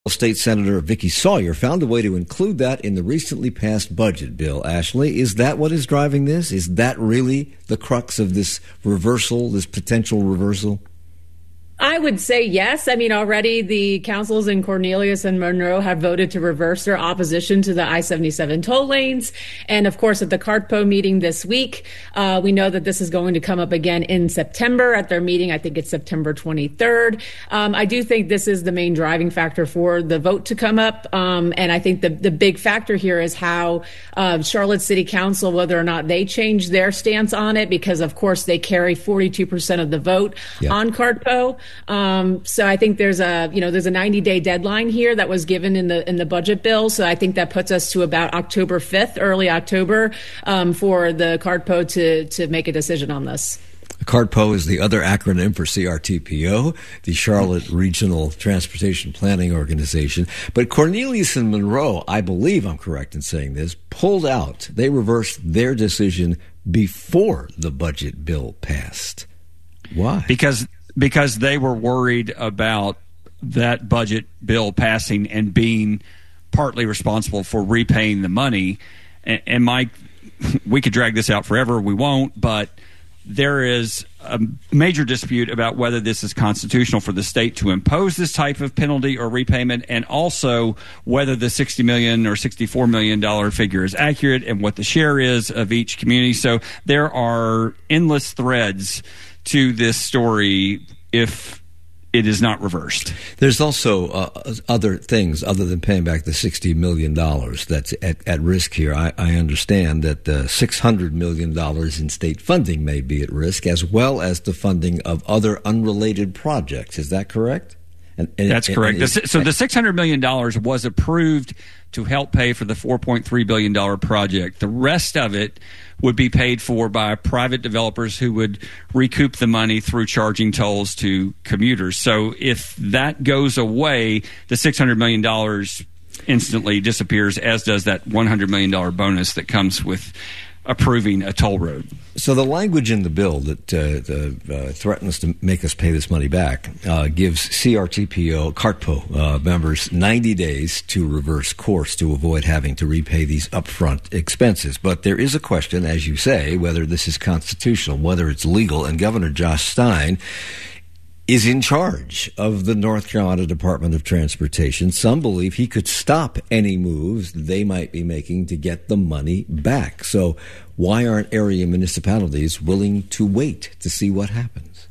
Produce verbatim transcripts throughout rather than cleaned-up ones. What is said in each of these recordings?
State Senator Vicky Sawyer found a way to include that in the recently passed budget bill. Ashley, is that what is driving this? Is that really the crux of this reversal, this potential reversal? I would say yes. I mean, already the councils in Cornelius and Monroe have voted to reverse their opposition to the I seventy-seven toll lanes. And of course, at the CARTPO meeting this week, uh, we know that this is going to come up again in September at their meeting. I think it's September twenty-third. Um, I do think this is the main driving factor for the vote to come up. Um, and I think the, the big factor here is how uh, Charlotte City Council, whether or not they change their stance on it, because of course they carry forty-two percent of the vote yeah. on CARTPO. Um, so I think there's a, you know, there's a ninety day deadline here that was given in the, in the budget bill. So I think that puts us to about October fifth, early October, um, for the CARTPO to, to make a decision on this. CARTPO is the other acronym for C R T P O, the Charlotte Regional Transportation Planning Organization. But Cornelius and Monroe, I believe I'm correct in saying this, pulled out. They reversed their decision before the budget bill passed. Why? Because because they were worried about that budget bill passing and being partly responsible for repaying the money. And, and Mike, we could drag this out forever. We won't, but there is a major dispute about whether this is constitutional for the state to impose this type of penalty or repayment, and also whether the sixty million dollars or sixty-four million dollars figure is accurate and what the share is of each community. So there are endless threads to this story if it is not reversed. There's also uh, other things other than paying back the sixty million dollars that's at, at risk here. I, I understand that uh, six hundred million dollars in state funding may be at risk, as well as the funding of other unrelated projects. Is that correct? And, and, That's correct. And, and, so the six hundred million dollars was approved to help pay for the four point three billion dollars project. The rest of it would be paid for by private developers who would recoup the money through charging tolls to commuters. So if that goes away, the six hundred million dollars instantly disappears, as does that one hundred million dollars bonus that comes with approving a toll road. So the language in the bill that uh, the, uh, threatens to make us pay this money back uh, gives C R T P O, CARTPO uh, members ninety days to reverse course to avoid having to repay these upfront expenses. But there is a question, as you say, whether this is constitutional, whether it's legal, and Governor Josh Stein is in charge of the North Carolina Department of Transportation. Some believe he could stop any moves they might be making to get the money back. So why aren't area municipalities willing to wait to see what happens?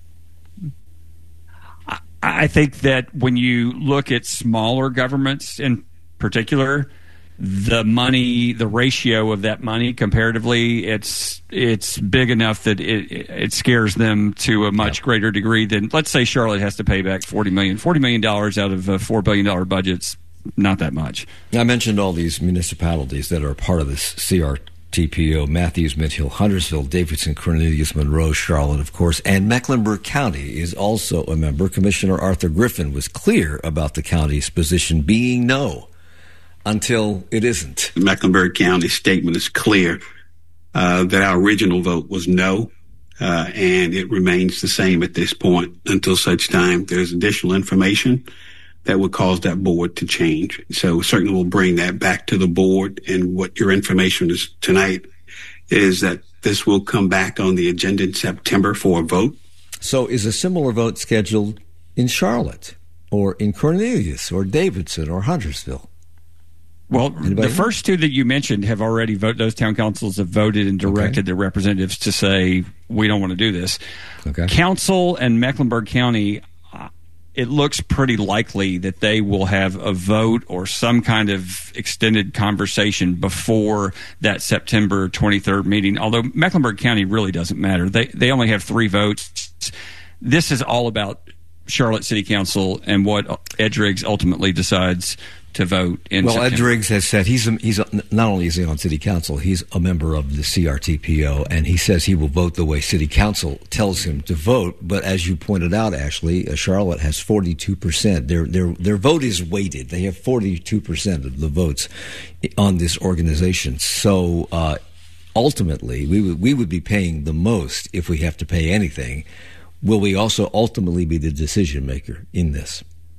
I think that when you look at smaller governments in particular, the money, the ratio of that money comparatively, it's it's big enough that it it scares them to a much yeah. greater degree than, let's say, Charlotte has to pay back forty million dollars. forty million dollars out of a four billion dollars budget's not that much. I mentioned all these municipalities that are part of this C R T P O: Matthews, Mid-Hill, Huntersville, Davidson, Cornelius, Monroe, Charlotte, of course, and Mecklenburg County is also a member. Commissioner Arthur Griffin was clear about the county's position being no until it isn't. The Mecklenburg County statement is clear uh, that our original vote was no, uh, and it remains the same at this point until such time there's additional information that would cause that board to change. So certainly we'll bring that back to the board, and what your information is tonight is that this will come back on the agenda in September for a vote. So is a similar vote scheduled in Charlotte or in Cornelius or Davidson or Huntersville? Well, Anybody? The first two that you mentioned have already voted. Those town councils have voted and directed okay. their representatives to say, we don't want to do this. Okay. Council and Mecklenburg County, uh, it looks pretty likely that they will have a vote or some kind of extended conversation before that September twenty-third meeting, although Mecklenburg County really doesn't matter. They, they only have three votes. This is all about Charlotte City Council and what Ed Driggs ultimately decides to vote in Well, September. Ed Driggs has said he's a, he's a, not only is he on City Council, he's a member of the C R T P O, and he says he will vote the way City Council tells him to vote. But as you pointed out, Ashley, uh, Charlotte has forty-two percent. Their their their vote is weighted. They have forty-two percent of the votes on this organization. So uh, ultimately, we would we would be paying the most if we have to pay anything. Will we also ultimately be the decision maker in this?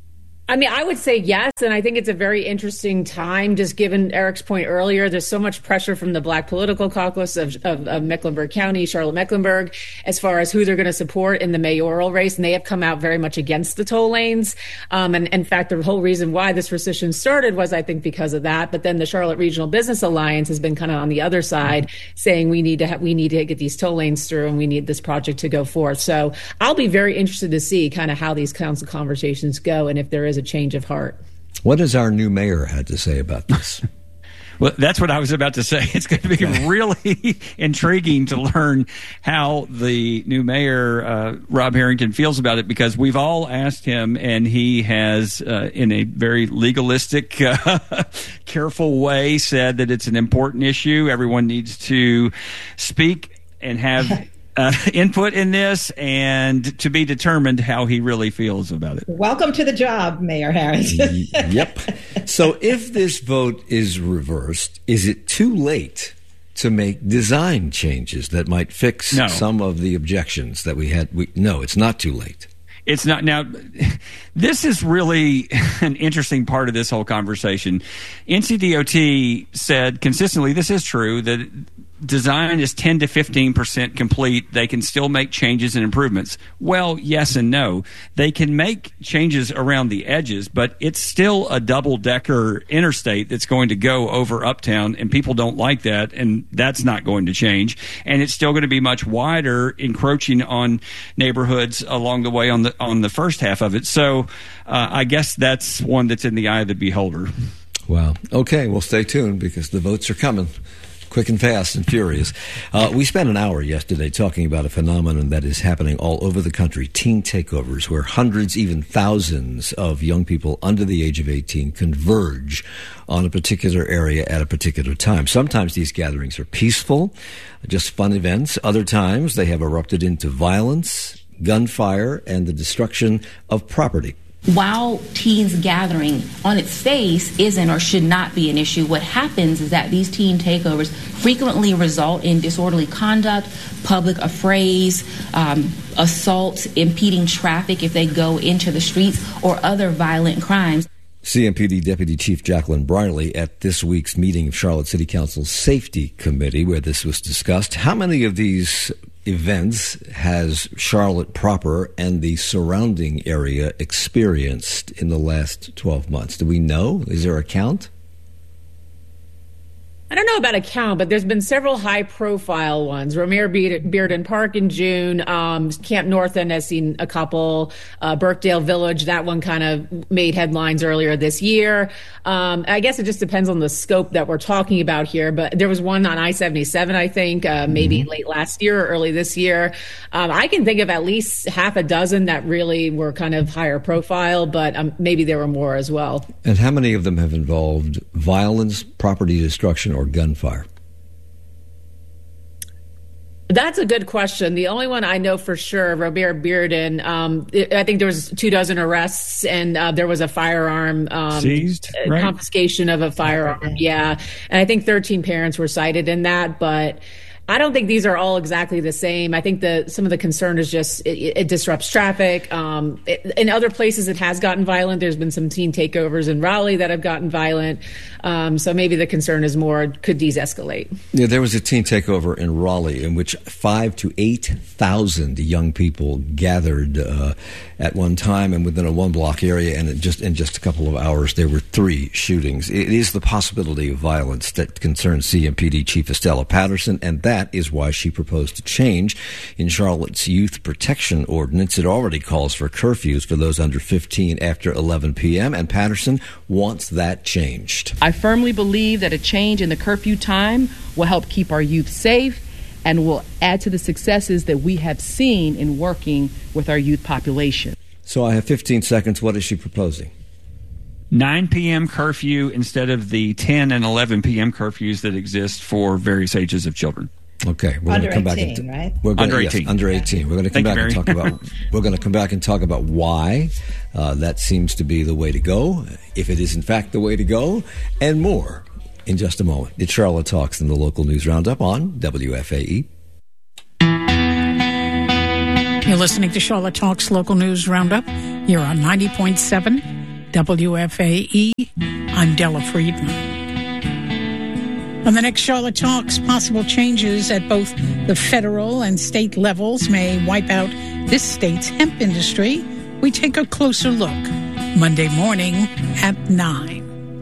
I mean, I would say yes, and I think it's a very interesting time, just given Eric's point earlier. There's so much pressure from the Black political caucus of, of, of Mecklenburg County, Charlotte-Mecklenburg, as far as who they're going to support in the mayoral race, and they have come out very much against the toll lanes. Um, and in fact, the whole reason why this rescission started was, I think, because of that. But then the Charlotte Regional Business Alliance has been kind of on the other side, saying we need to ha- we need to get these toll lanes through, and we need this project to go forth. So I'll be very interested to see kind of how these council conversations go, and if there is a change of heart. What has our new mayor had to say about this? Well, that's what I was about to say. It's going to be really intriguing to learn how the new mayor, uh, Rob Harrington, feels about it, because we've all asked him, and he has, uh, in a very legalistic, uh, careful way, said that it's an important issue. Everyone needs to speak and have Uh, input in this, and to be determined how he really feels about it. Welcome to the job, Mayor Harrington. Yep. So if this vote is reversed, is it too late to make design changes that might fix no. some of the objections that we had? We, no, it's not too late. It's not. Now, this is really an interesting part of this whole conversation. N C D O T said consistently, this is true, that design is ten to fifteen percent complete. They can still make changes and improvements. Well, yes and no. They can make changes around the edges, but it's still a double-decker interstate that's going to go over Uptown, and people don't like that, and that's not going to change. And it's still going to be much wider, encroaching on neighborhoods along the way on the on the first half of it. So uh, I guess that's one that's in the eye of the beholder. Wow. Okay, well, stay tuned, because the votes are coming. Quick and fast and furious. Uh, we spent an hour yesterday talking about a phenomenon that is happening all over the country, teen takeovers, where hundreds, even thousands of young people under the age of eighteen converge on a particular area at a particular time. Sometimes these gatherings are peaceful, just fun events. Other times they have erupted into violence, gunfire, and the destruction of property. While teens gathering on its face isn't or should not be an issue, what happens is that these teen takeovers frequently result in disorderly conduct, public affrays, um, assaults, impeding traffic if they go into the streets, or other violent crimes. C M P D Deputy Chief Jacqueline Brierly at this week's meeting of Charlotte City Council's Safety Committee, where this was discussed. How many of these events has Charlotte proper and the surrounding area experienced in the last twelve months? Do we know? Is there a count? I don't know about a count, but there's been several high-profile ones. Romare Bearden Park in June. Um, Camp North End has seen a couple. Uh, Birkdale Village, that one kind of made headlines earlier this year. Um, I guess it just depends on the scope that we're talking about here. But there was one on I seventy-seven, I think, uh, maybe mm-hmm. late last year or early this year. Um, I can think of at least half a dozen that really were kind of higher profile, but um, maybe there were more as well. And how many of them have involved violence, property destruction, or gunfire? That's a good question. The only one I know for sure, Romare Bearden, um, I think there was two dozen arrests, and uh, there was a firearm um, seized, right? confiscation of a firearm. Yeah, and I think thirteen parents were cited in that, but I don't think these are all exactly the same. I think the some of the concern is just it, it disrupts traffic. Um, it, in other places, it has gotten violent. There's been some teen takeovers in Raleigh that have gotten violent. Um, so maybe the concern is more, could these escalate? Yeah, there was a teen takeover in Raleigh in which five to eight thousand young people gathered uh, at one time, and within a one block area, and in just in just a couple of hours, there were three shootings. It is the possibility of violence that concerns C M P D Chief Estella Patterson, and that That is why she proposed a change in Charlotte's youth protection ordinance. It already calls for curfews for those under fifteen after eleven p.m., and Patterson wants that changed. I firmly believe that a change in the curfew time will help keep our youth safe and will add to the successes that we have seen in working with our youth population. So I have fifteen seconds. What is she proposing? nine p.m. curfew instead of the ten and eleven p.m. curfews that exist for various ages of children. Okay, we're under going to come eighteen, back and right? We're going under yes, eighteen. Under eighteen. We're going to come Thank back and talk about. We're going to come back and talk about why uh, that seems to be the way to go, if it is in fact the way to go, and more in just a moment. It's Charlotte Talks in the local news roundup on W F A E. You're listening to Charlotte Talks Local News Roundup here on ninety point seven W F A E, I'm Della Friedman. On the next Charlotte Talks, possible changes at both the federal and state levels may wipe out this state's hemp industry. We take a closer look Monday morning at nine.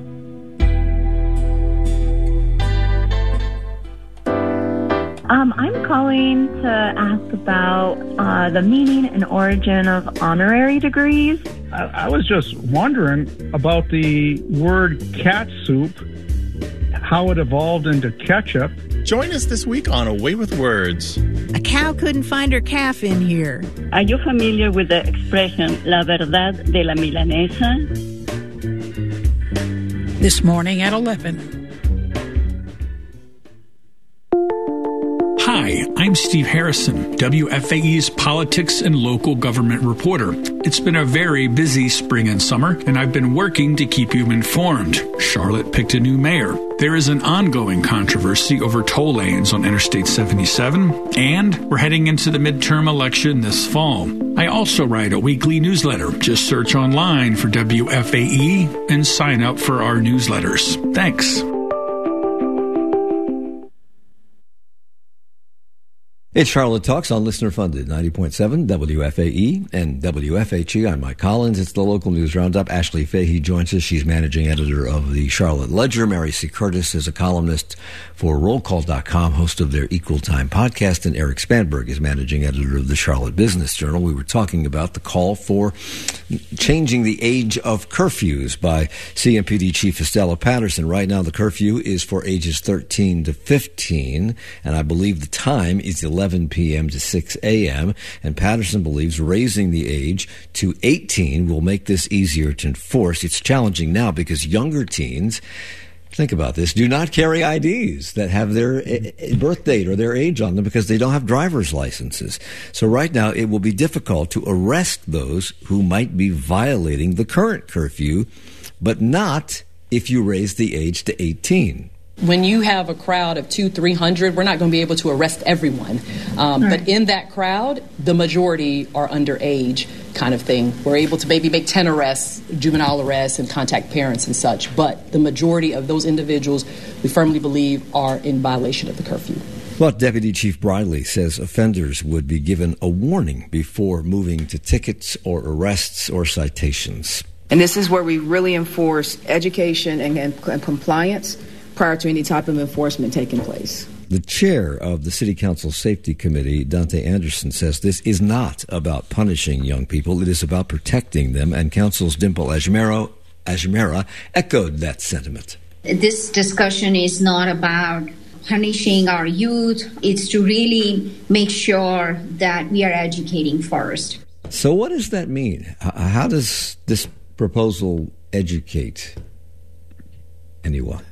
Um, I'm calling to ask about uh, the meaning and origin of honorary degrees. I, I was just wondering about the word cat soup, how it evolved into ketchup. Join us this week on Away with Words. A cow couldn't find her calf in here. Are you familiar with the expression La verdad de la milanesa? This morning at eleven. Hi, I'm Steve Harrison, W F A E's politics and local government reporter. It's been a very busy spring and summer, and I've been working to keep you informed. Charlotte picked a new mayor. There is an ongoing controversy over toll lanes on Interstate seventy-seven, and we're heading into the midterm election this fall. I also write a weekly newsletter. Just search online for W F A E and sign up for our newsletters. Thanks. It's Charlotte Talks on Listener Funded, ninety point seven W F A E and W F H E. I'm Mike Collins. It's the local news roundup. Ashley Fahey joins us. She's managing editor of the Charlotte Ledger. Mary C. Curtis is a columnist for roll call dot com, host of their Equal Time podcast. And Eric Spanberg is managing editor of the Charlotte Business Journal. We were talking about the call for changing the age of curfews by C M P D Chief Estella Patterson. Right now, the curfew is for ages thirteen to fifteen, and I believe the time is eleven p.m. to six a.m., and Patterson believes raising the age to eighteen will make this easier to enforce. It's challenging now because younger teens, think about this, do not carry I Ds that have their birth date or their age on them because they don't have driver's licenses. So right now it will be difficult to arrest those who might be violating the current curfew, but not if you raise the age to eighteen. When you have a crowd of two, three hundred, we're not going to be able to arrest everyone. Um, right. But in that crowd, the majority are underage, kind of thing. We're able to maybe make ten arrests, juvenile arrests, and contact parents and such. But the majority of those individuals, we firmly believe, are in violation of the curfew. But Deputy Chief Briley says offenders would be given a warning before moving to tickets or arrests or citations. And this is where we really enforce education and, and, and compliance prior to any type of enforcement taking place. The chair of the City Council Safety Committee, Dante Anderson, says this is not about punishing young people. It is about protecting them, and Council's Dimple Ajmera, Ajmera echoed that sentiment. This discussion is not about punishing our youth. It's to really make sure that we are educating first. So what does that mean? How does this proposal educate anyone?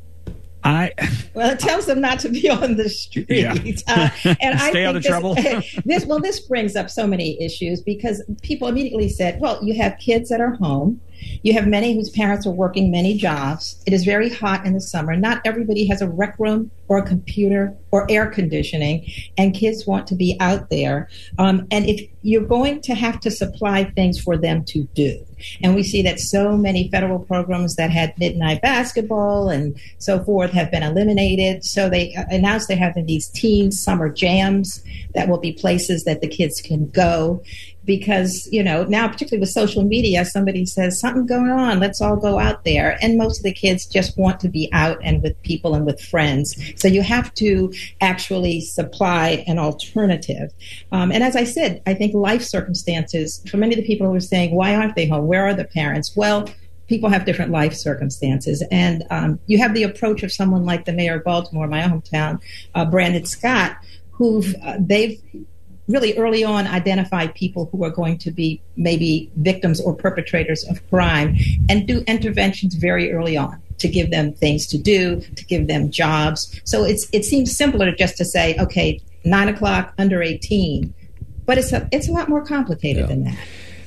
I well, it tells them not to be on the street. Yeah. Uh, and I Stay think out of this, trouble. this well, this brings up so many issues because people immediately said, "Well, you have kids that are home. You have many whose parents are working many jobs. It is very hot in the summer. Not everybody has a rec room or a computer or air conditioning, and kids want to be out there. Um, and if you're going to have to supply things for them to do, and we see that so many federal programs that had midnight basketball and so forth have been eliminated. So they announced they're having these teen summer jams that will be places that the kids can go. Because, you know, now particularly with social media, somebody says something going on, let's all go out there. And most of the kids just want to be out and with people and with friends. So you have to actually supply an alternative. Um, and as I said, I think life circumstances, for many of the people who are saying, why aren't they home? Where are the parents? Well, people have different life circumstances. And um, you have the approach of someone like the mayor of Baltimore, my hometown, uh, Brandon Scott, who've uh, they've really early on identify people who are going to be maybe victims or perpetrators of crime and do interventions very early on to give them things to do, to give them jobs. So it's it seems simpler just to say, okay, nine o'clock under eighteen, but it's a, it's a lot more complicated yeah. than that.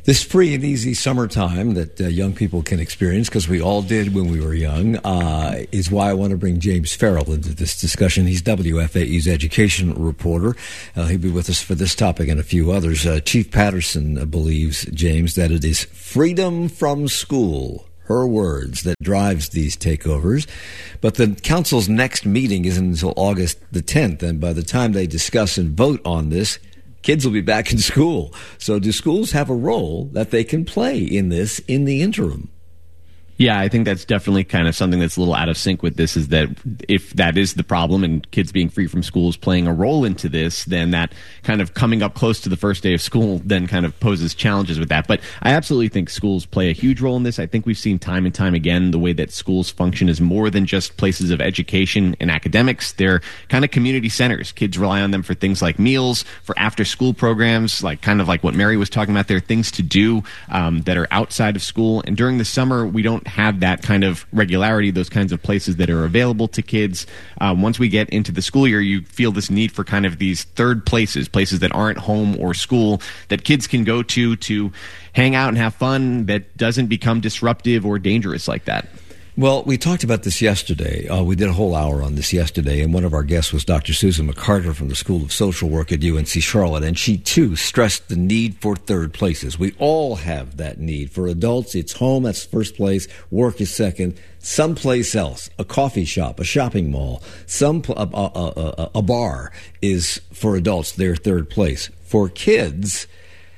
This free and easy summertime that uh, young people can experience, because we all did when we were young, uh, is why I want to bring James Farrell into this discussion. He's W F A E's education reporter. Uh, he'll be with us for this topic and a few others. Uh, Chief Patterson uh, believes, James, that it is freedom from school, her words, that drives these takeovers. But the council's next meeting isn't until August the tenth, and by the time they discuss and vote on this, kids will be back in school. So do schools have a role that they can play in this in the interim? Yeah, I think that's definitely kind of something that's a little out of sync with this, is that if that is the problem and kids being free from school is playing a role into this, then that kind of coming up close to the first day of school then kind of poses challenges with that. But I absolutely think schools play a huge role in this. I think we've seen time and time again the way that schools function is more than just places of education and academics. They're kind of community centers. Kids rely on them for things like meals, for after-school programs, like kind of like what Mary was talking about. There are things to do um, that are outside of school. And during the summer, we don't have that kind of regularity, those kinds of places that are available to kids. Um, once we get into the school year, you feel this need for kind of these third places, places that aren't home or school, that kids can go to to hang out and have fun, that doesn't become disruptive or dangerous like that. Well, we talked about this yesterday. Uh, we did a whole hour on this yesterday, and one of our guests was Doctor Susan McCarter from the School of Social Work at U N C Charlotte, and she, too, stressed the need for third places. We all have that need. For adults, it's home, that's first place, work is second, someplace else, a coffee shop, a shopping mall, some a, a, a, a bar is, for adults, their third place. For kids,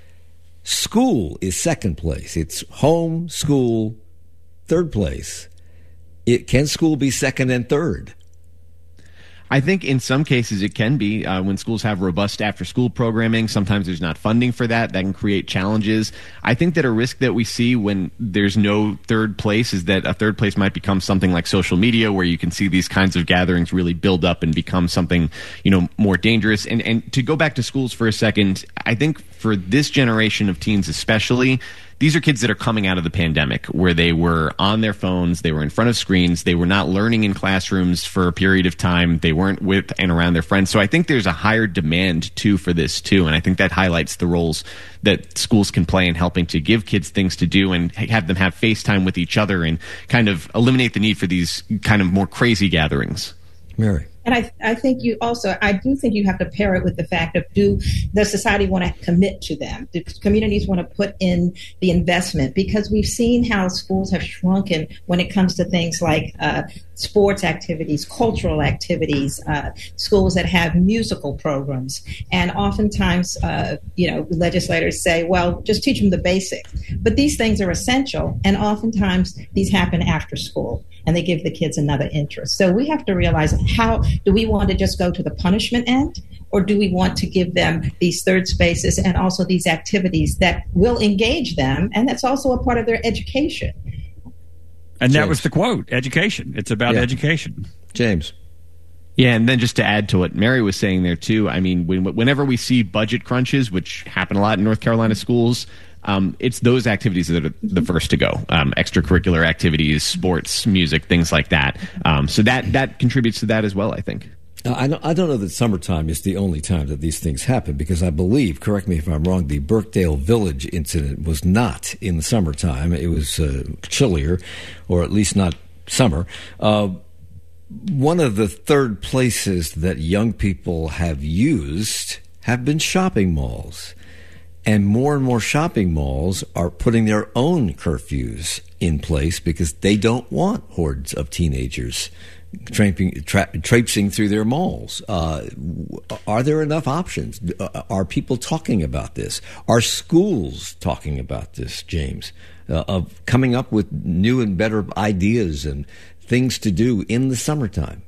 school is second place. It's home, school, third place. It, can school be second and third? I think in some cases it can be. Uh, when schools have robust after-school programming, sometimes there's not funding for that. That can create challenges. I think that a risk that we see when there's no third place is that a third place might become something like social media, where you can see these kinds of gatherings really build up and become something, you know, more dangerous. And, and to go back to schools for a second, I think for this generation of teens especially, these are kids that are coming out of the pandemic, where they were on their phones, they were in front of screens, they were not learning in classrooms for a period of time, they weren't with and around their friends. So I think there's a higher demand, too, for this, too. And I think that highlights the roles that schools can play in helping to give kids things to do and have them have FaceTime with each other and kind of eliminate the need for these kind of more crazy gatherings. Mary. And I, I think you also, I do think you have to pair it with the fact of, do the society want to commit to them? Do communities want to put in the investment? Because we've seen how schools have shrunken when it comes to things like uh, sports activities, cultural activities, uh, schools that have musical programs. And oftentimes, uh, you know, legislators say, well, just teach them the basics. But these things are essential. And oftentimes these happen after school, and they give the kids another interest. So we have to realize, how do we want to just go to the punishment end, or do we want to give them these third spaces and also these activities that will engage them, and that's also a part of their education? And James. That was the quote, education. It's about yeah. education. James. Yeah, and then just to add to what Mary was saying there, too, I mean, when, whenever we see budget crunches, which happen a lot in North Carolina schools, Um, it's those activities that are the first to go. Um, extracurricular activities, sports, music, things like that. Um, so that that contributes to that as well, I think. Uh, I, don't, I don't know that summertime is the only time that these things happen, because I believe, correct me if I'm wrong, the Birkdale Village incident was not in the summertime. It was uh, chillier, or at least not summer. Uh, one of the third places that young people have used have been shopping malls. And more and more shopping malls are putting their own curfews in place because they don't want hordes of teenagers traipsing, tra- traipsing through their malls. Uh, are there enough options? Uh, are people talking about this? Are schools talking about this, James, uh, of coming up with new and better ideas and things to do in the summertime?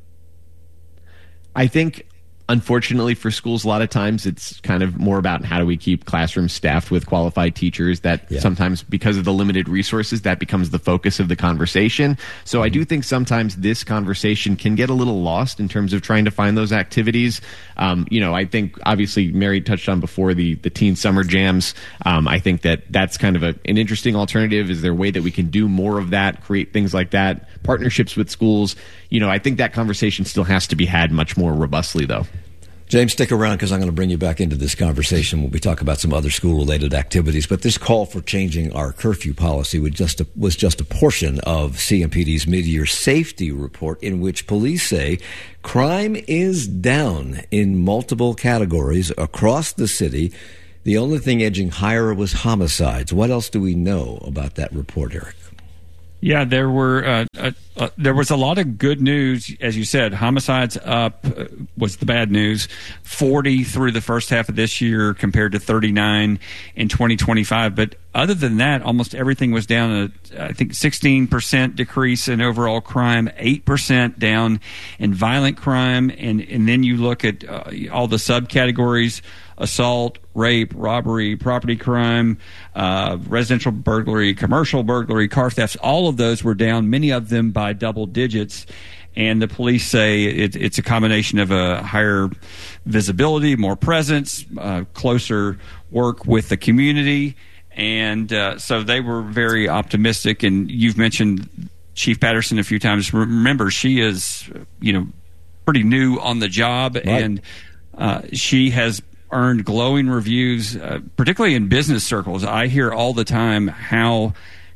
I think, unfortunately for schools, a lot of times it's kind of more about how do we keep classrooms staffed with qualified teachers. That yeah. sometimes, because of the limited resources, that becomes the focus of the conversation. So mm-hmm. I do think sometimes this conversation can get a little lost in terms of trying to find those activities. Um, you know, I think obviously Mary touched on before the, the teen summer jams. Um, I think that that's kind of a, an interesting alternative. Is there a way that we can do more of that, create things like that, partnerships with schools? You know, I think that conversation still has to be had much more robustly, though. James, stick around because I'm going to bring you back into this conversation when we talk about some other school-related activities. But this call for changing our curfew policy was just a, was just a portion of C M P D's mid-year safety report, in which police say crime is down in multiple categories across the city. The only thing edging higher was homicides. What else do we know about that report, Eric? Yeah, there were uh, uh, uh, there was a lot of good news, as you said. Homicides up uh, was the bad news. forty through the first half of this year compared to thirty-nine in twenty twenty-five. But other than that, almost everything was down. A, I think sixteen percent decrease in overall crime, eight percent down in violent crime, and and then you look at uh, all the subcategories: assault, rape, robbery, property crime, uh, residential burglary, commercial burglary, car thefts. All of those were down, many of them by double digits. And the police say it, it's a combination of a higher visibility, more presence, uh, closer work with the community. And uh, so they were very optimistic. And you've mentioned Chief Patterson a few times. Remember, she is, you know, pretty new on the job, right. and uh, she has earned glowing reviews, uh, particularly in business circles. I hear all the time how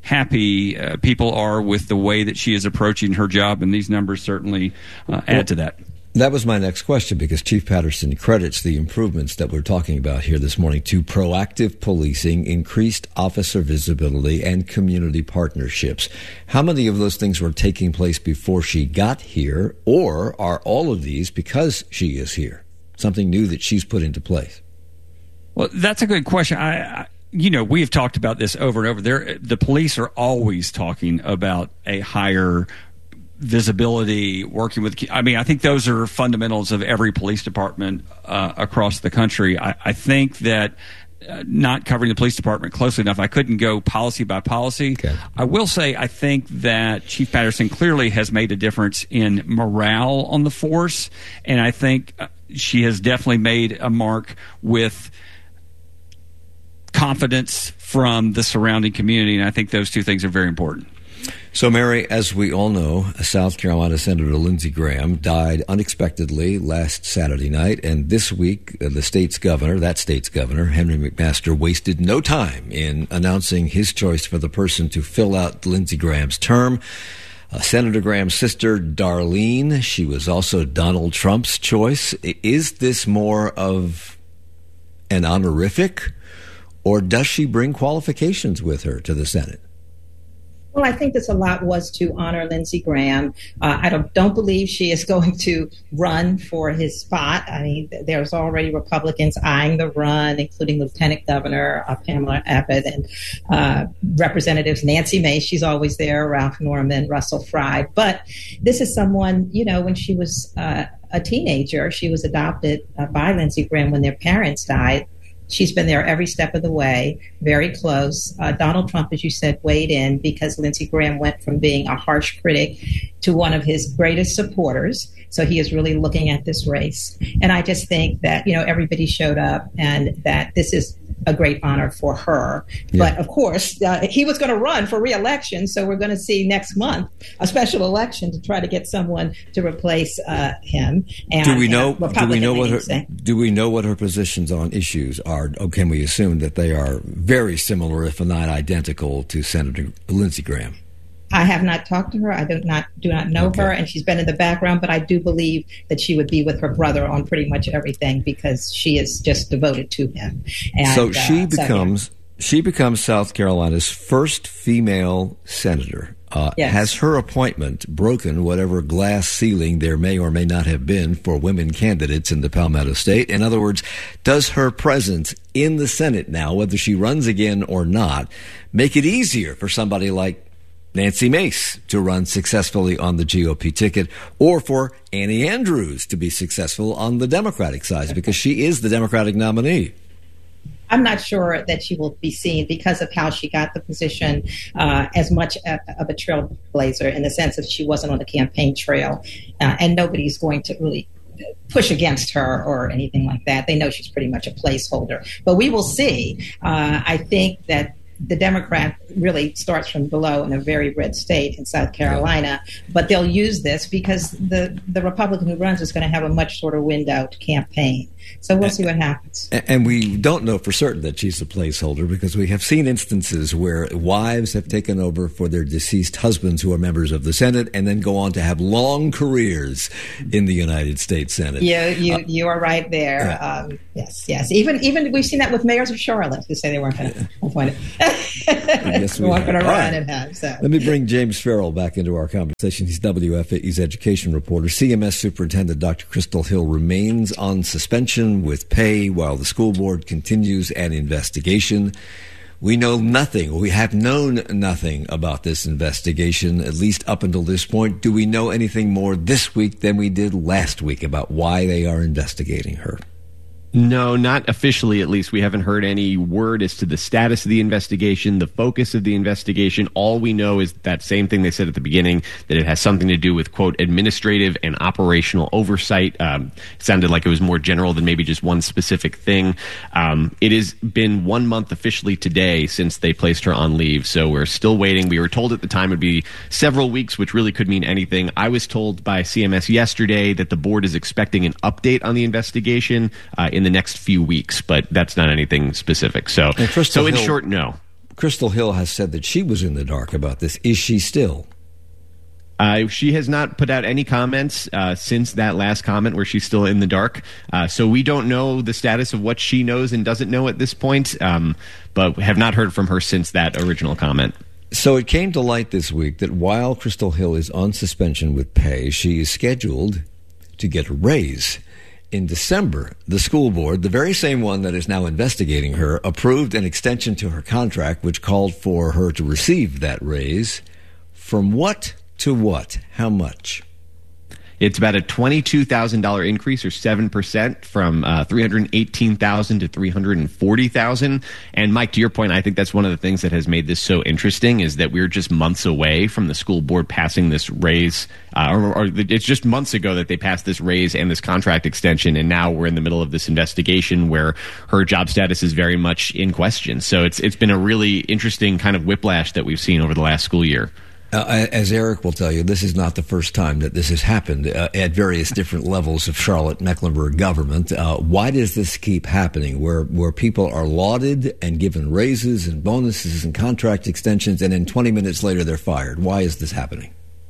happy uh, people are with the way that she is approaching her job, and these numbers certainly uh, add well, to that. That was my next question, because Chief Patterson credits the improvements that we're talking about here this morning to proactive policing, increased officer visibility, and community partnerships. How many of those things were taking place before she got here, or are all of these because she is here? Something new that she's put into place? Well, that's a good question. I, I you know, we have talked about this over and over. There, the police are always talking about a higher visibility, working with. I mean, I think those are fundamentals of every police department uh, across the country. I, I think that uh, not covering the police department closely enough, I couldn't go policy by policy. Okay. I will say I think that Chief Patterson clearly has made a difference in morale on the force, and I think she has definitely made a mark with confidence from the surrounding community, and I think those two things are very important. So, Mary, as we all know, South Carolina Senator Lindsey Graham died unexpectedly last Saturday night, and this week uh, the state's governor, that state's governor, Henry McMaster, wasted no time in announcing his choice for the person to fill out Lindsey Graham's term. Uh, Senator Graham's sister, Darlene, she was also Donald Trump's choice. Is this more of an honorific, or does she bring qualifications with her to the Senate? Well, I think this a lot was to honor Lindsey Graham. Uh, I don't, don't believe she is going to run for his spot. I mean, there's already Republicans eyeing the run, including Lieutenant Governor uh, Pamela Abbott and uh, Representatives Nancy Mace. She's always there, Ralph Norman, Russell Fry. But this is someone, you know, when she was uh, a teenager, she was adopted uh, by Lindsey Graham when their parents died. She's been there every step of the way, very close. Uh, Donald Trump, as you said, weighed in because Lindsey Graham went from being a harsh critic to one of his greatest supporters. So he is really looking at this race. And I just think that, you know, everybody showed up and that this is a great honor for her. Yeah. But of course, uh, he was going to run for re-election. So we're going to see next month a special election to try to get someone to replace uh, him. And, do we know? Uh, do we know what her? Say. Do we know what her positions on issues are? Or can we assume that they are very similar, if not identical, to Senator Lindsey Graham? I have not talked to her. I do not do not know okay. her, and she's been in the background. But I do believe that she would be with her brother on pretty much everything because she is just devoted to him. And, so she uh, becomes so, yeah. she becomes South Carolina's first female senator. Uh, yes. Has her appointment broken whatever glass ceiling there may or may not have been for women candidates in the Palmetto State? In other words, does her presence in the Senate now, whether she runs again or not, make it easier for somebody like Nancy Mace to run successfully on the G O P ticket, or for Annie Andrews to be successful on the Democratic side, because she is the Democratic nominee? I'm not sure that she will be seen because of how she got the position uh, as much of a trailblazer in the sense that she wasn't on the campaign trail, uh, and nobody's going to really push against her or anything like that. They know she's pretty much a placeholder. But we will see. Uh, I think that the Democrat really starts from below in a very red state in South Carolina. Yeah. But they'll use this because the, the Republican who runs is going to have a much shorter window campaign. So we'll see what happens. And we don't know for certain that she's a placeholder because we have seen instances where wives have taken over for their deceased husbands who are members of the Senate and then go on to have long careers in the United States Senate. Yeah, you, uh, you are right there. Yeah. Um, yes, yes. Even even we've seen that with mayors of Charlotte who say they weren't going to appoint it. Yes, we weren't going to run right. and have. So. Let me bring James Farrell back into our conversation. He's W F A E's education reporter. C M S Superintendent Doctor Crystal Hill remains on suspension with pay while the school board continues an investigation. We know nothing. We have known nothing about this investigation, at least up until this point. Do we know anything more this week than we did last week about why they are investigating her? No, not officially, at least. We haven't heard any word as to the status of the investigation, the focus of the investigation. All we know is that same thing they said at the beginning, that it has something to do with, quote, administrative and operational oversight. Um, it sounded like it was more general than maybe just one specific thing. Um, it has been one month officially today since they placed her on leave, so we're still waiting. We were told at the time it would be several weeks, which really could mean anything. I was told by C M S yesterday that the board is expecting an update on the investigation uh, in the next few weeks, but that's not anything specific. So, so in Hill, short, no. Crystal Hill has said that she was in the dark about this. Is she still? Uh, she has not put out any comments uh, since that last comment where she's still in the dark. Uh, so we don't know the status of what she knows and doesn't know at this point, um, but have not heard from her since that original comment. So it came to light this week that while Crystal Hill is on suspension with pay, she is scheduled to get a raise. In December, the school board, the very same one that is now investigating her, approved an extension to her contract, which called for her to receive that raise. From what to what? How much? It's about a twenty-two thousand dollars increase, or seven percent, from uh, three hundred eighteen thousand dollars to three hundred forty thousand dollars. And Mike, to your point, I think that's one of the things that has made this so interesting is that we're just months away from the school board passing this raise, uh, or, or it's just months ago that they passed this raise and this contract extension, and now we're in the middle of this investigation where her job status is very much in question. So it's it's been a really interesting kind of whiplash that we've seen over the last school year. Uh, as Eric will tell you, this is not the first time that this has happened uh, at various different levels of Charlotte-Mecklenburg government. Uh, why does this keep happening, where where people are lauded and given raises and bonuses and contract extensions, and then twenty minutes later they're fired? Why is this happening?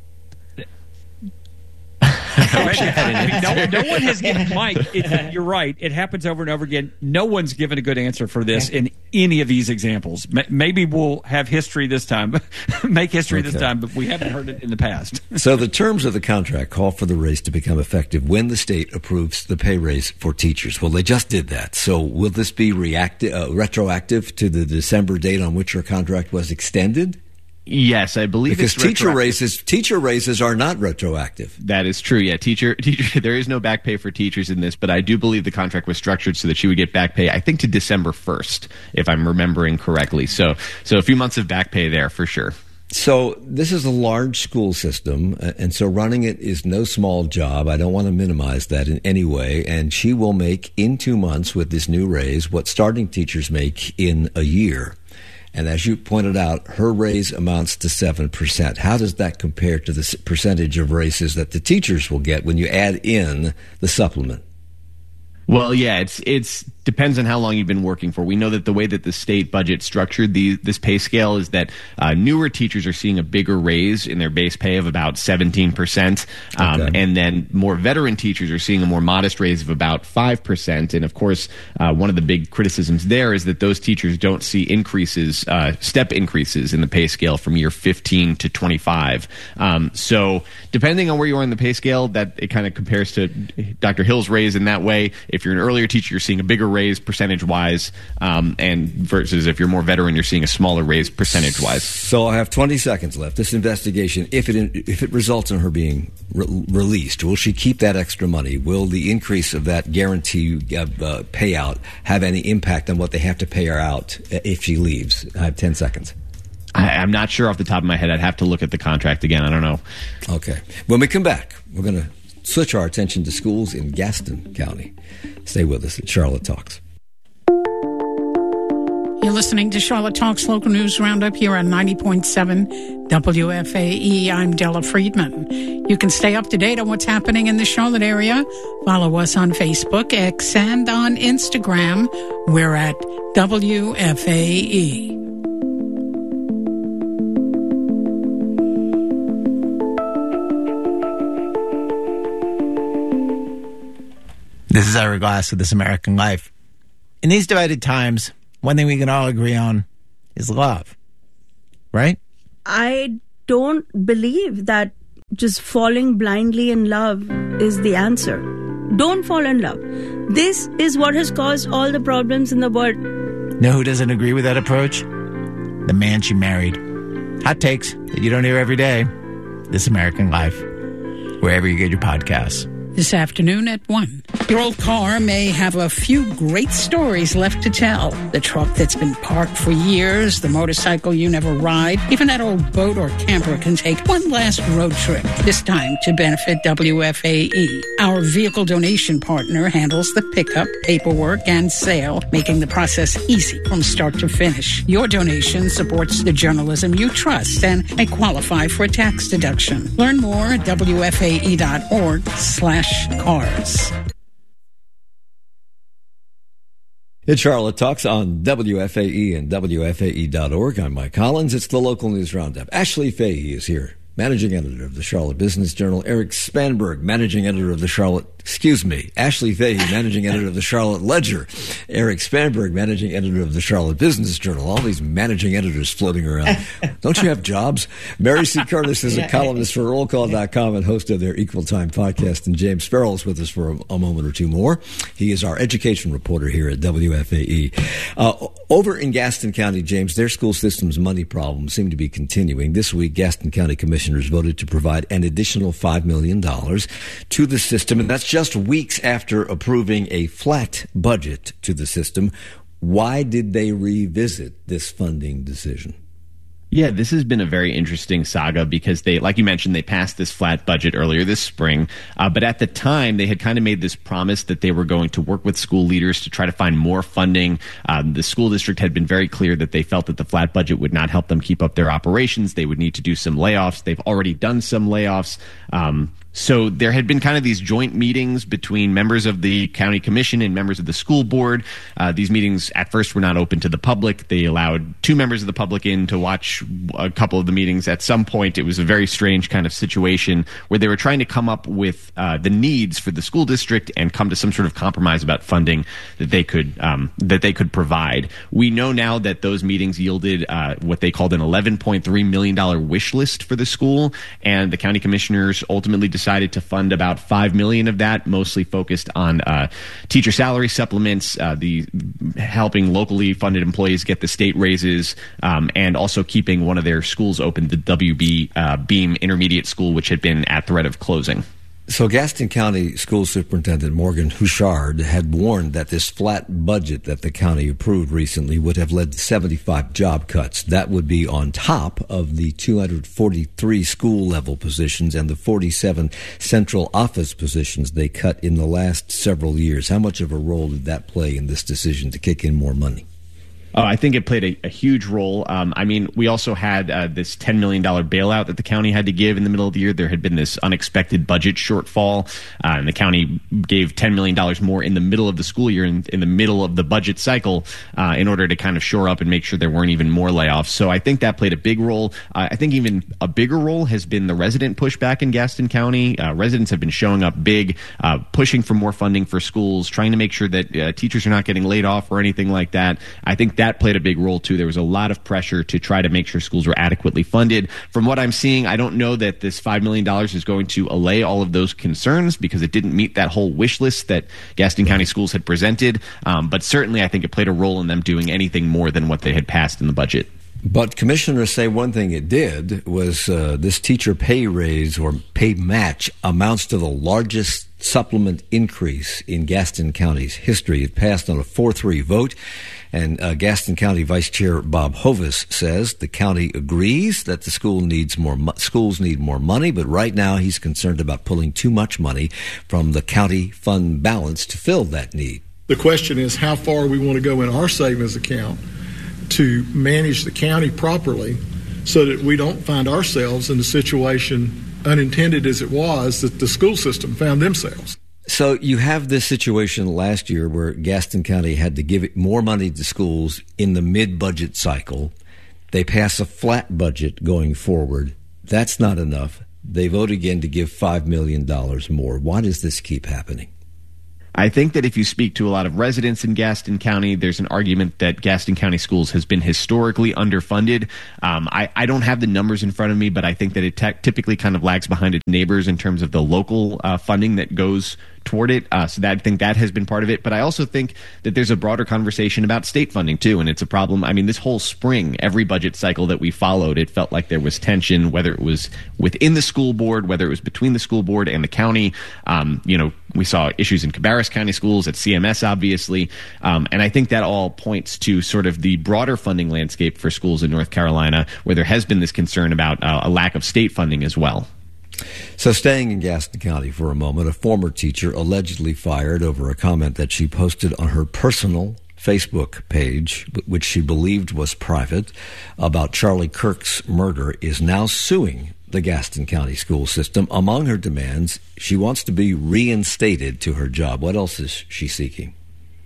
I mean, no, no one has given Mike. It, you're right. It happens over and over again. No one's given a good answer for this in any of these examples. Maybe we'll have history this time, make history okay. this time, but we haven't heard it in the past. So the terms of the contract call for the raise to become effective when the state approves the pay raise for teachers. Well, they just did that. So will this be reacti- uh, retroactive to the December date on which her contract was extended? Yes, I believe because it's teacher raises teacher raises are not retroactive. That is true. Yeah, teacher teacher. There is no back pay for teachers in this, but I do believe the contract was structured so that she would get back pay. I think to December first, if I'm remembering correctly. So, so a few months of back pay there for sure. So this is a large school system, and so running it is no small job. I don't want to minimize that in any way. And she will make in two months with this new raise what starting teachers make in a year. And as you pointed out, her raise amounts to seven percent. How does that compare to the percentage of raises that the teachers will get when you add in the supplement? Well, yeah, it's it's depends on how long you've been working for. We know that the way that the state budget structured the this pay scale is that uh, newer teachers are seeing a bigger raise in their base pay of about seventeen percent, um, okay. and then more veteran teachers are seeing a more modest raise of about five percent. And of course, uh, one of the big criticisms there is that those teachers don't see increases, uh, step increases in the pay scale from year fifteen to twenty-five. Um, so depending on where you are in the pay scale, that it kind of compares to Doctor Hill's raise in that way. If you're an earlier teacher, you're seeing a bigger raise percentage-wise, um, and versus if you're more veteran, you're seeing a smaller raise percentage-wise. So I have twenty seconds left. This investigation, if it if it results in her being re- released, will she keep that extra money? Will the increase of that guarantee uh, uh, payout have any impact on what they have to pay her out if she leaves? I have ten seconds. I, I'm not sure off the top of my head. I'd have to look at the contract again. I don't know. Okay. When we come back, we're going to switch our attention to schools in Gaston County. Stay with us at Charlotte Talks. You're listening to Charlotte Talks Local News Roundup here on ninety point seven W F A E. I'm Della Friedman. You can stay up to date on what's happening in the Charlotte area. Follow us on Facebook, X, and on Instagram. We're at W F A E. This is Ira Glass of This American Life. In these divided times, one thing we can all agree on is love, right? I don't believe that just falling blindly in love is the answer. Don't fall in love. This is what has caused all the problems in the world. Know who doesn't agree with that approach? The man she married. Hot takes that you don't hear every day. This American Life, wherever you get your podcasts. This afternoon at one. Your old car may have a few great stories left to tell. The truck that's been parked for years, the motorcycle you never ride, even that old boat or camper can take one last road trip, this time to benefit W F A E. Our vehicle donation partner handles the pickup, paperwork, and sale, making the process easy from start to finish. Your donation supports the journalism you trust and may qualify for a tax deduction. Learn more at W F A E dot org slash cars. It's Charlotte Talks on W F A E and W F A E dot org. I'm Mike Collins. It's the local news roundup. Ashley Fahey is here, managing editor of the Charlotte Business Journal. Eric Spanberg, managing editor of the Charlotte, excuse me, Ashley Fahey, managing editor of the Charlotte Ledger. Eric Spanberg, managing editor of the Charlotte Business Journal. All these managing editors floating around. Don't you have jobs? Mary C. Curtis is a columnist for roll call dot com and host of their Equal Time podcast. And James Farrell is with us for a, a moment or two more. He is our education reporter here at W F A E. Uh, over in Gaston County, James, their school system's money problems seem to be continuing. This week, Gaston County commissioners voted to provide an additional five million dollars to the system, and that's just weeks after approving a flat budget to the system. Why did they revisit this funding decision? Yeah, this has been a very interesting saga because they, like you mentioned, they passed this flat budget earlier this spring. Uh, but at the time, they had kind of made this promise that they were going to work with school leaders to try to find more funding. Um, the school district had been very clear that they felt that the flat budget would not help them keep up their operations. They would need to do some layoffs. They've already done some layoffs. Um, So there had been kind of these joint meetings between members of the county commission and members of the school board. Uh, these meetings at first were not open to the public. They allowed two members of the public in to watch a couple of the meetings. At some point, it was a very strange kind of situation where they were trying to come up with uh, the needs for the school district and come to some sort of compromise about funding that they could um, that they could provide. We know now that those meetings yielded uh, what they called an eleven point three million dollars wish list for the school, and the county commissioners ultimately decided decided to fund about five million dollars of that, mostly focused on uh, teacher salary supplements, uh, the helping locally funded employees get the state raises, um, and also keeping one of their schools open, the W B uh, Beam Intermediate School, which had been at threat of closing. So Gaston County School Superintendent Morgan Houchard had warned that this flat budget that the county approved recently would have led to seventy-five job cuts. That would be on top of the two hundred forty-three school-level positions and the forty-seven central office positions they cut in the last several years. How much of a role did that play in this decision to kick in more money? Oh, I think it played a, a huge role. Um, I mean, we also had uh, this ten million dollars bailout that the county had to give in the middle of the year. There had been this unexpected budget shortfall, uh, and the county gave ten million dollars more in the middle of the school year, in, in the middle of the budget cycle, uh, in order to kind of shore up and make sure there weren't even more layoffs. So I think that played a big role. Uh, I think even a bigger role has been the resident pushback in Gaston County. Uh, residents have been showing up big, uh, pushing for more funding for schools, trying to make sure that uh, teachers are not getting laid off or anything like that. I think that That played a big role, too. There was a lot of pressure to try to make sure schools were adequately funded. From what I'm seeing, I don't know that this five million dollars is going to allay all of those concerns because it didn't meet that whole wish list that Gaston County Schools had presented. Um, but certainly, I think it played a role in them doing anything more than what they had passed in the budget. But commissioners say one thing it did was uh, this teacher pay raise or pay match amounts to the largest supplement increase in Gaston County's history. It passed on a four three vote, and uh, Gaston County Vice Chair Bob Hovis says the county agrees that the school needs more mo- schools need more money, but right now he's concerned about pulling too much money from the county fund balance to fill that need. The question is how far we want to go in our savings account to manage the county properly so that we don't find ourselves in the situation, unintended as it was, that the school system found themselves. So you have this situation last year where Gaston County had to give it more money to schools in the mid-budget cycle. They pass a flat budget going forward. That's not enough. They vote again to give five million dollars more. Why does this keep happening? I think that if you speak to a lot of residents in Gaston County, there's an argument that Gaston County Schools has been historically underfunded. Um, I, I don't have the numbers in front of me, but I think that it te- typically kind of lags behind its neighbors in terms of the local uh, funding that goes toward it. Uh, so that, I think that has been part of it. But I also think that there's a broader conversation about state funding, too. And it's a problem. I mean, this whole spring, every budget cycle that we followed, it felt like there was tension, whether it was within the school board, whether it was between the school board and the county. Um, you know, we saw issues in Cabarrus County Schools, at C M S, obviously. Um, and I think that all points to sort of the broader funding landscape for schools in North Carolina, where there has been this concern about uh, a lack of state funding as well. So staying in Gaston County for a moment, a former teacher allegedly fired over a comment that she posted on her personal Facebook page, which she believed was private, about Charlie Kirk's murder, is now suing the Gaston County school system. Among her demands, she wants to be reinstated to her job. What else is she seeking?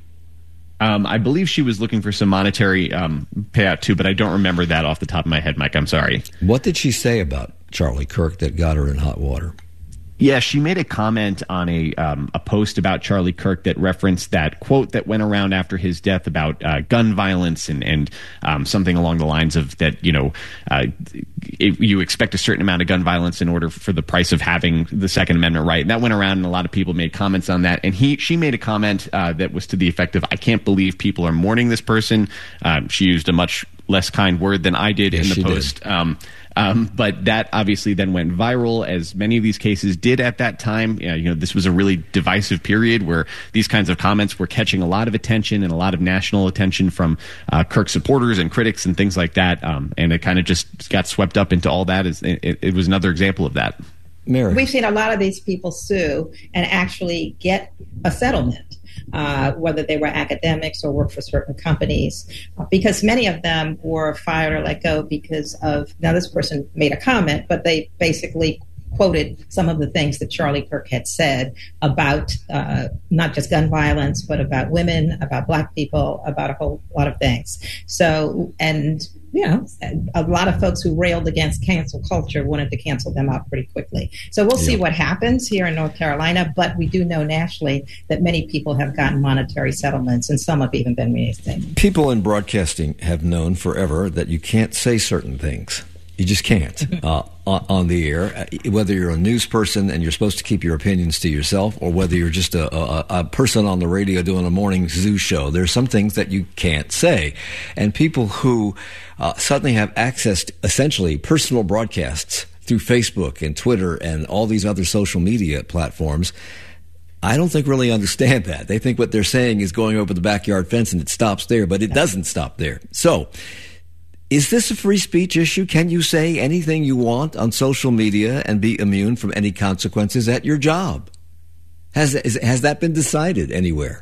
Um, I believe she was looking for some monetary um, payout, too, but I don't remember that off the top of my head, Mike. I'm sorry. What did she say about Charlie Kirk that got her in hot water? Yeah, she made a comment on a um, a post about Charlie Kirk that referenced that quote that went around after his death about uh, gun violence and and um, something along the lines of that, you know, uh, it, you expect a certain amount of gun violence in order for the price of having the Second Amendment right. And that went around, and a lot of people made comments on that. And he she made a comment uh, that was to the effect of, "I can't believe people are mourning this person." Um, she used a much less kind word than I did yes, in the post. Um, Um, but that obviously then went viral, as many of these cases did at that time. You know, you know, this was a really divisive period where these kinds of comments were catching a lot of attention and a lot of national attention from uh, Kirk supporters and critics and things like that. Um, and it kind of just got swept up into all that. It, it, it was another example of that. Mary. We've seen a lot of these people sue and actually get a settlement. Uh, whether they were academics or worked for certain companies, uh, because many of them were fired or let go because of, now this person made a comment, but they basically quoted some of the things that Charlie Kirk had said about uh, not just gun violence, but about women, about black people, about a whole lot of things. So, and, you know, a lot of folks who railed against cancel culture wanted to cancel them out pretty quickly. So we'll see yeah. what happens here in North Carolina, but we do know nationally that many people have gotten monetary settlements, and some have even been reinstated. People in broadcasting have known forever that you can't say certain things. You just can't uh, on the air, whether you're a news person and you're supposed to keep your opinions to yourself, or whether you're just a, a, a person on the radio doing a morning zoo show. There's some things that you can't say. And people who uh, suddenly have access to essentially personal broadcasts through Facebook and Twitter and all these other social media platforms, I don't think really understand that. They think what they're saying is going over the backyard fence and it stops there, but it doesn't stop there. So, is this a free speech issue? Can you say anything you want on social media and be immune from any consequences at your job? Has is, has that been decided anywhere?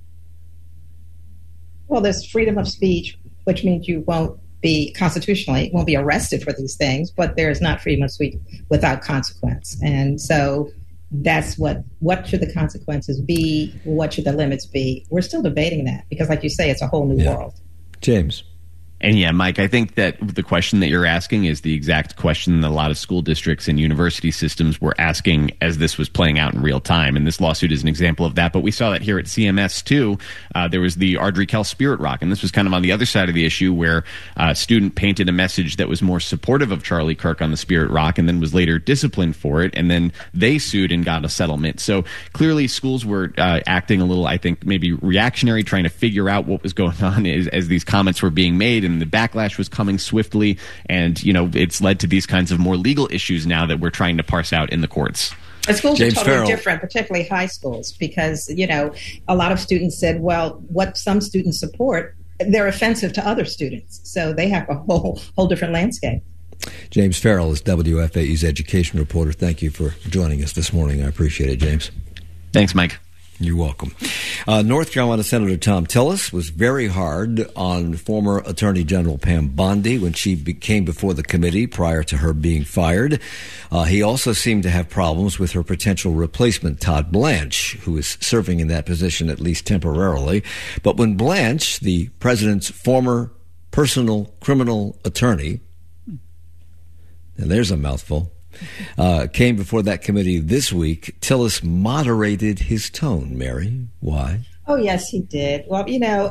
Well, there's freedom of speech, which means you won't be constitutionally, won't be arrested for these things, but there's not freedom of speech without consequence. And so that's what, what should the consequences be? What should the limits be? We're still debating that because, like you say, it's a whole new yeah. world. James. And yeah, Mike, I think that the question that you're asking is the exact question that a lot of school districts and university systems were asking as this was playing out in real time. And this lawsuit is an example of that. But we saw that here at C M S, too. Uh, there was the Ardrey Kell Spirit Rock. And this was kind of on the other side of the issue where a student painted a message that was more supportive of Charlie Kirk on the Spirit Rock and then was later disciplined for it. And then they sued and got a settlement. So clearly schools were uh, acting a little, I think, maybe reactionary, trying to figure out what was going on as, as these comments were being made. And the backlash was coming swiftly, and you know it's led to these kinds of more legal issues now that we're trying to parse out in the courts. And schools James are totally Farrell. different, particularly high schools, because you know a lot of students said, "Well, what some students support, they're offensive to other students," so they have a whole whole different landscape. James Farrell is W F A E's education reporter. Thank you for joining us this morning. I appreciate it, James. Thanks, Mike. You're welcome. Uh, North Carolina Senator Thom Tillis was very hard on former Attorney General Pam Bondi when she be- came before the committee prior to her being fired. Uh, he also seemed to have problems with her potential replacement, Todd Blanche, who is serving in that position at least temporarily. But when Blanche, the president's former personal criminal attorney, and there's a mouthful, Uh, came before that committee this week, Tillis moderated his tone. Mary, why? Oh, yes, he did. Well, you know,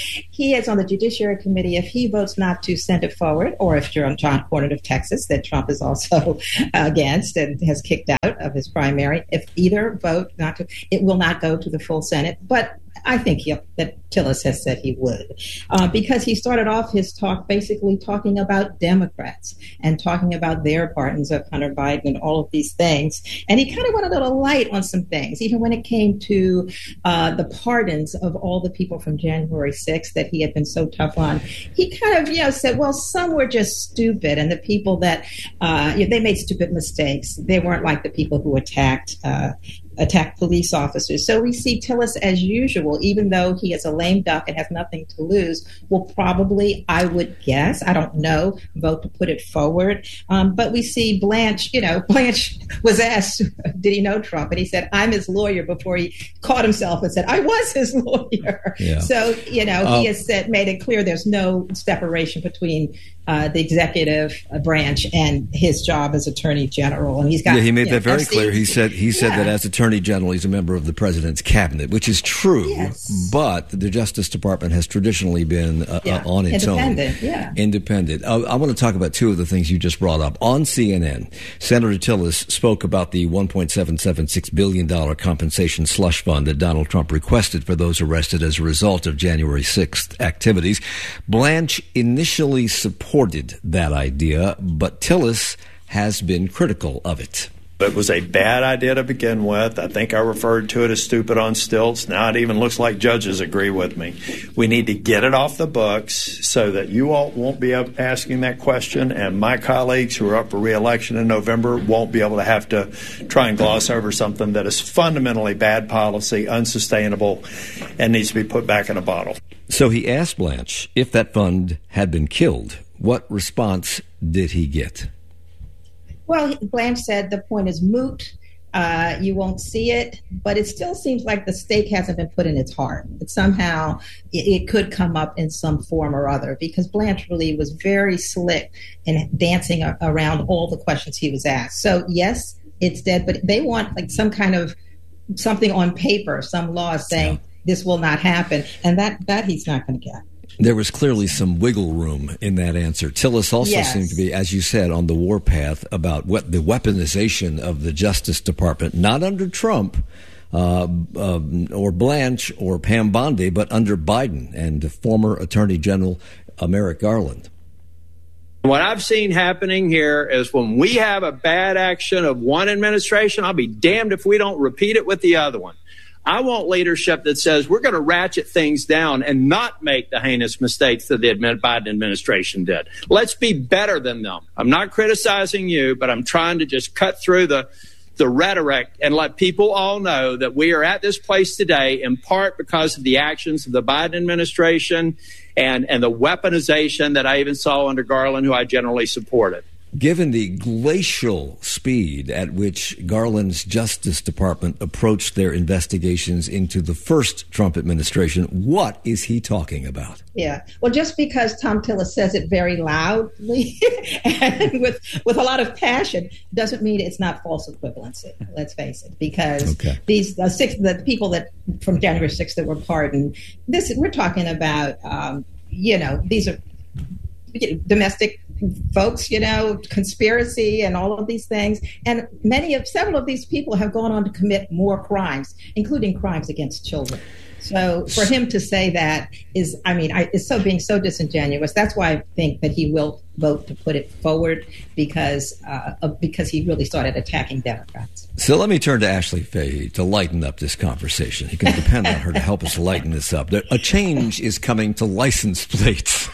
he is on the Judiciary Committee. If he votes not to send it forward, or if John Cornyn of Texas, that Trump is also against and has kicked out of his primary, if either vote not to, it will not go to the full Senate. But I think he, that Tillis has said he would, uh, because he started off his talk basically talking about Democrats and talking about their pardons of Hunter Biden and all of these things. And he kind of went a little light on some things, even when it came to uh, the pardons of all the people from January sixth that he had been so tough on. He kind of, you know, said, well, some were just stupid, and the people that uh, they made stupid mistakes. They weren't like the people who attacked uh, attacked police officers. So we see Tillis, as usual, even though he is a lame duck and has nothing to lose, will probably, I would guess, I don't know, vote to put it forward. Um, but we see Blanche, you know, Blanche was asked, did he know Trump? And he said, I'm his lawyer, before he caught himself and said, I was his lawyer. Yeah. So, you know, um, he has said, made it clear there's no separation between Uh, the executive branch and his job as Attorney General, and he's got. Yeah, he made that know, very clear. He said he said yeah. that as Attorney General, he's a member of the President's cabinet, which is true. Yes. But the Justice Department has traditionally been uh, yeah. uh, on its Independent, own, yeah. independent. Uh, I want to talk about two of the things you just brought up on C N N. Senator Tillis spoke about the one point seven seven six billion dollars compensation slush fund that Donald Trump requested for those arrested as a result of January sixth activities. Blanche initially supported that idea, but Tillis has been critical of it. It was a bad idea to begin with. I think I referred to it as stupid on stilts. Now it even looks like judges agree with me. We need to get it off the books so that you all won't be asking that question, and my colleagues who are up for re-election in November won't be able to have to try and gloss over something that is fundamentally bad policy, unsustainable, and needs to be put back in a bottle. So he asked Blanche if that fund had been killed. What response did he get? Well, Blanche said the point is moot. Uh, you won't see it, but it still seems like the stake hasn't been put in its heart. But somehow it, it could come up in some form or other, because Blanche really was very slick in dancing a- around all the questions he was asked. So yes, it's dead, but they want like some kind of something on paper, some law saying yeah. this will not happen, and that that he's not going to get. There was clearly some wiggle room in that answer. Tillis also yes. seemed to be, as you said, on the warpath about what the weaponization of the Justice Department, not under Trump uh, uh, or Blanche or Pam Bondi, but under Biden and former Attorney General uh, Merrick Garland. What I've seen happening here is when we have a bad action of one administration, I'll be damned if we don't repeat it with the other one. I want leadership that says we're going to ratchet things down and not make the heinous mistakes that the Biden administration did. Let's be better than them. I'm not criticizing you, but I'm trying to just cut through the the rhetoric and let people all know that we are at this place today in part because of the actions of the Biden administration and, and the weaponization that I even saw under Garland, who I generally supported. Given the glacial speed at which Garland's Justice Department approached their investigations into the first Trump administration, what is he talking about? Yeah, well, just because Thom Tillis says it very loudly and with with a lot of passion doesn't mean it's not false equivalency. Let's face it, because okay. these uh, six the people that from January sixth that were pardoned, this we're talking about. Um, you know, these are domestic folks, you know, conspiracy and all of these things. And many of, several of these people have gone on to commit more crimes, including crimes against children. So for him to say that is, I mean, I, is so being so disingenuous. That's why I think that he will vote to put it forward, because uh, of, because he really started attacking Democrats. So let me turn to Ashley Fahey to lighten up this conversation. You can depend on her to help us lighten this up. A change is coming to license plates.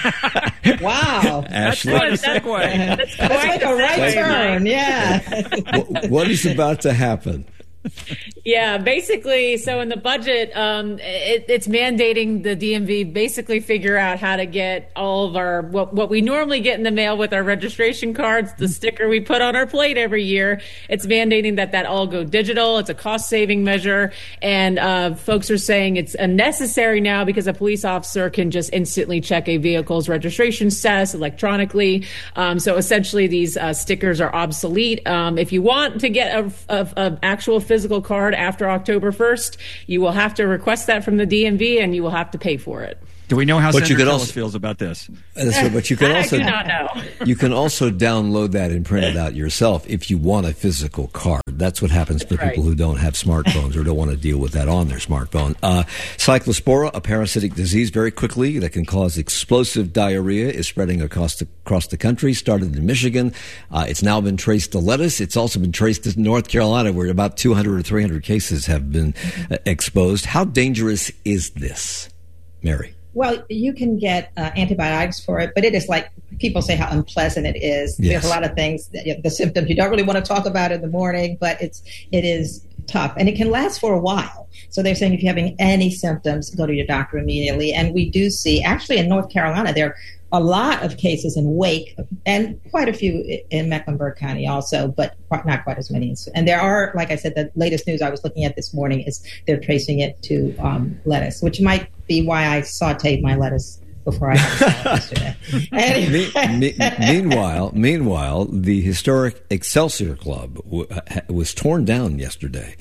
Wow. Ashley. That's, that's, that's, that's like a right turn, yeah. what, what is about to happen? Yeah, basically, so in the budget, um, it, it's mandating the D M V basically figure out how to get all of our, what, what we normally get in the mail with our registration cards, the sticker we put on our plate every year. It's mandating that that all go digital. It's a cost-saving measure. And uh, folks are saying it's unnecessary now because a police officer can just instantly check a vehicle's registration status electronically. Um, so essentially, these uh, stickers are obsolete. Um, if you want to get a, a, a actual physical card after October first, you will have to request that from the D M V, and you will have to pay for it. Do we know how But you Senator could Tillis also- feels about this? That's right, but you can I also do not know. you can also download that and print it out yourself if you want a physical card. That's what happens to Right. people who don't have smartphones or don't want to deal with that on their smartphone. Uh, Cyclospora, a parasitic disease, very quickly that can cause explosive diarrhea, is spreading across the, across the country. Started in Michigan, uh, it's now been traced to lettuce. It's also been traced to North Carolina, where about two hundred or three hundred cases have been uh, exposed. How dangerous is this, Mary? Well, you can get uh, antibiotics for it, but it is like people say how unpleasant it is. Yes. There's a lot of things, that, you know, the symptoms you don't really want to talk about in the morning, but it's it is tough, and it can last for a while. So they're saying if you're having any symptoms, go to your doctor immediately. And we do see, actually in North Carolina, there are a lot of cases in Wake and quite a few in Mecklenburg County also, but not quite as many. And there are, like I said, the latest news I was looking at this morning is they're tracing it to um, lettuce, which might be why I sauteed my lettuce before I had it yesterday. Anyway. Me- me- meanwhile, meanwhile, the historic Excelsior Club w- was torn down yesterday.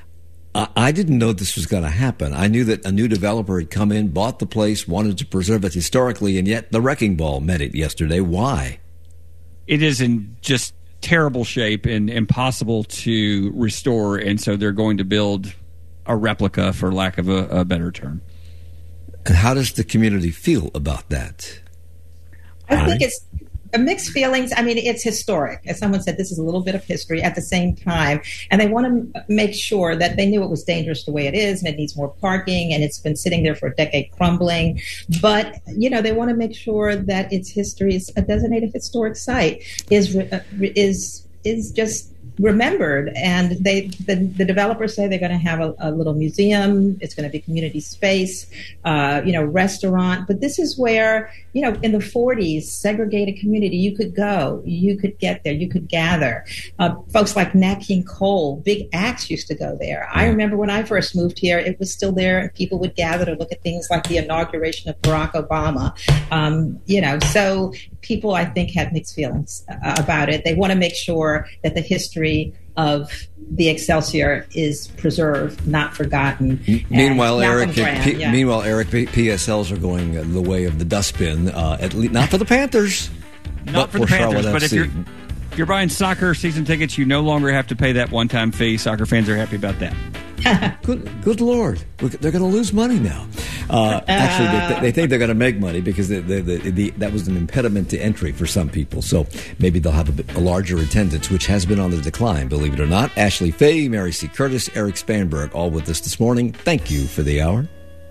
I, I didn't know this was going to happen. I knew that a new developer had come in, bought the place, wanted to preserve it historically, and yet the wrecking ball met it yesterday. Why? It is in just terrible shape and impossible to restore, and so they're going to build a replica, for lack of a, a better term. And how does the community feel about that? I think it's a mixed feelings. I mean, it's historic. As someone said, this is a little bit of history at the same time. And they want to make sure that they knew it was dangerous the way it is, and it needs more parking, and it's been sitting there for a decade crumbling. But, you know, they want to make sure that its history is a designated historic site is uh, is is just remembered. And they the, the developers say they're going to have a, a little museum. It's going to be community space, uh, you know, restaurant. But this is where, you know, in the forties, segregated community, you could go, you could get there, you could gather. Uh, folks like Nat King Cole, big acts used to go there. I remember when I first moved here, it was still there, and people would gather to look at things like the inauguration of Barack Obama. Um, you know, so people, I think, have mixed feelings uh, about it. They want to make sure that the history of the Excelsior is preserved, not forgotten. M- Meanwhile, And Eric, Malcolm Graham, P- yeah. meanwhile, Eric, P- PSLs are going uh, the way of the dustbin. Uh, at least not for the Panthers, Not but for the Panthers, Charlotte but F C. if you're if you're buying soccer season tickets, you no longer have to pay that one-time fee. Soccer fans are happy about that. Good, good Lord, Look, they're going to lose money now. Uh, actually, they, th- they think they're going to make money because the, the, the, the, that was an impediment to entry for some people. So maybe they'll have a, bit, a larger attendance, which has been on the decline, believe it or not. Ashley Fay, Mary C. Curtis, Eric Spanberg, all with us this morning. Thank you for the hour.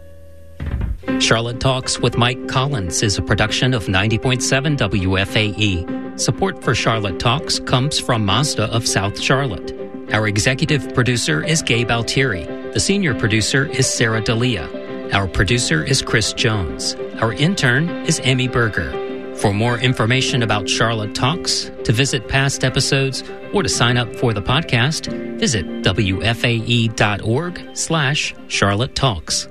Charlotte Talks with Mike Collins is a production of ninety point seven W F A E. Support for Charlotte Talks comes from Mazda of South Charlotte. Our executive producer is Gabe Altieri. The senior producer is Sarah D'Elia. Our producer is Chris Jones. Our intern is Emmy Berger. For more information about Charlotte Talks, to visit past episodes, or to sign up for the podcast, visit W F A E dot org slash Charlotte Talks.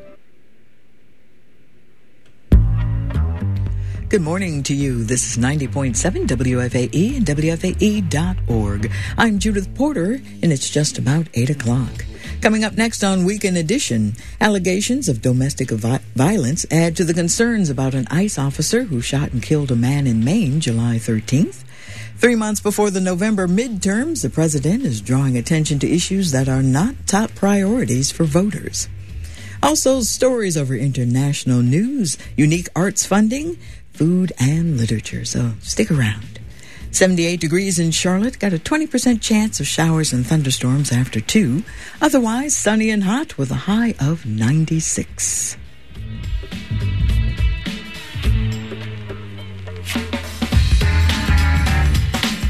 Good morning to you. This is ninety point seven W F A E and W F A E dot org. I'm Judith Porter, and it's just about eight o'clock. Coming up next on Weekend Edition, allegations of domestic vi- violence add to the concerns about an ICE officer who shot and killed a man in Maine July thirteenth. Three months before the November midterms, the president is drawing attention to issues that are not top priorities for voters. Also, stories over international news, unique arts funding, food, and literature. So stick around. seventy-eight degrees in Charlotte. Got a twenty percent chance of showers and thunderstorms after two. Otherwise, sunny and hot with a high of ninety-six.